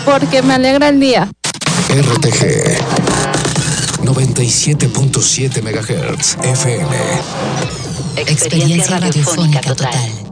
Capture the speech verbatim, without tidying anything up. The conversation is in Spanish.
Porque me alegra el día. R T G noventa y siete punto siete megahertz F M. Experiencia radiofónica total.